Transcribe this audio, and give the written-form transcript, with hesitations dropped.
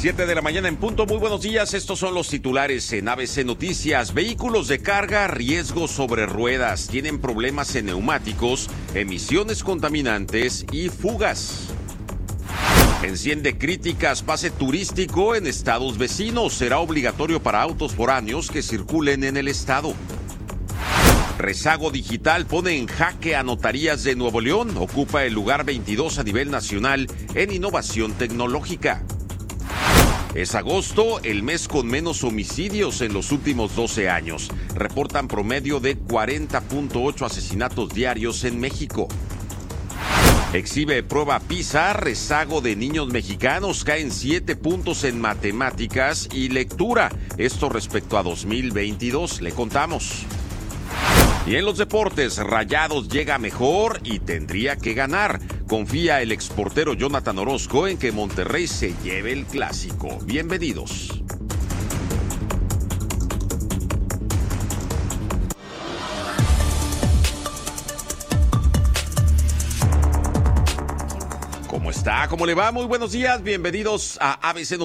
7 de la mañana en punto. Muy buenos días. Estos son los titulares en ABC Noticias. Vehículos de carga, riesgo sobre ruedas. Tienen problemas en neumáticos, emisiones contaminantes y fugas. Enciende críticas. Pase turístico en estados vecinos. Será obligatorio para autos foráneos que circulen en el estado. Rezago digital pone en jaque a notarías de Nuevo León. Ocupa el lugar 22 a nivel nacional en innovación tecnológica. Es agosto, el mes con menos homicidios en los últimos 12 años. Reportan promedio de 40.8 asesinatos diarios en México. Exhibe prueba PISA, rezago de niños mexicanos. Caen 7 puntos en matemáticas y lectura. Esto respecto a 2022, le contamos. Y en los deportes, Rayados llega mejor y tendría que ganar. Confía el exportero Jonathan Orozco en que Monterrey se lleve el clásico. Bienvenidos. ¿Cómo está? ¿Cómo le va? Muy buenos días. Bienvenidos a ABC